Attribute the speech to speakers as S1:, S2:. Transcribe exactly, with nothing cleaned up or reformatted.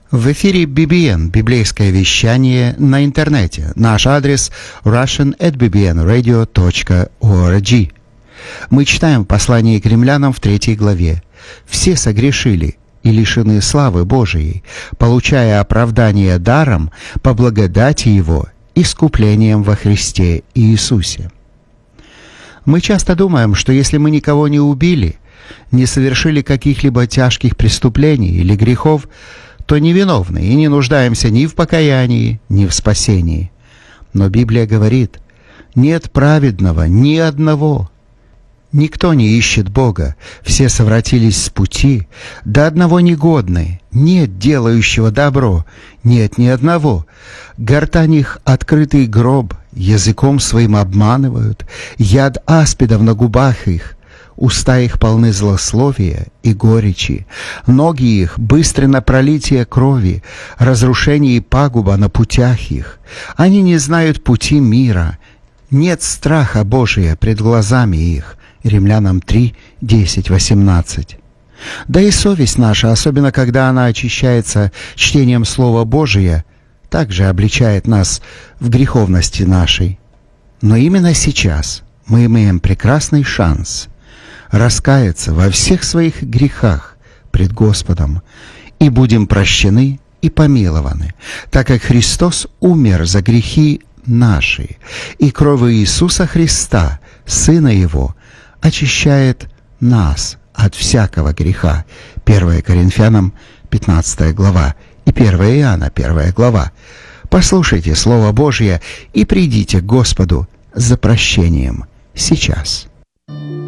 S1: В эфире би би эн, библейское вещание на интернете. Наш адрес russian at b b n radio dot org. Мы читаем послание к римлянам в третьей главе. «Все согрешили и лишены славы Божией, получая оправдание даром по благодати Его, искуплением во Христе Иисусе». Мы часто думаем, что если мы никого не убили, не совершили каких-либо тяжких преступлений или грехов, то невиновны и не нуждаемся ни в покаянии, ни в спасении. Но Библия говорит: «Нет праведного ни одного. Никто не ищет Бога, все совратились с пути, до одного негодны, нет делающего добро, нет ни одного. Гортань их открытый гроб, языком своим обманывают, яд аспидов на губах их, уста их полны злословия и горечи, ноги их быстры на пролитие крови, разрушение и пагуба на путях их. Они не знают пути мира, нет страха Божия пред глазами их». Римлянам три, десять, восемнадцать. Да и совесть наша, особенно когда она очищается чтением Слова Божия, также обличает нас в греховности нашей. Но именно сейчас мы имеем прекрасный шанс раскаяться во всех своих грехах пред Господом и будем прощены и помилованы, так как Христос умер за грехи наши, и кровью Иисуса Христа, Сына Его, очищает нас от всякого греха. первое Коринфянам пятнадцатая глава и первое Иоанна первая глава. Послушайте Слово Божье и придите к Господу за прощением сейчас.